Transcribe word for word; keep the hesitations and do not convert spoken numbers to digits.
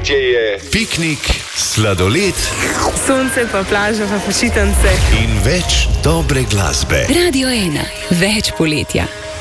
Poletje je piknik, sladoled, sonce pa plaža pa počitnice in več dobre glasbe. Radio ena, več poletja.